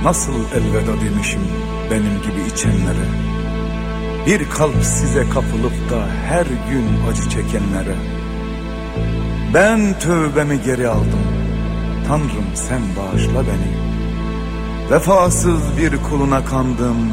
Nasıl elveda demişim benim gibi içenlere, bir kalp size kapılıp da her gün acı çekenlere. Ben tövbemi geri aldım, Tanrım sen bağışla beni. Vefasız bir kuluna kandım,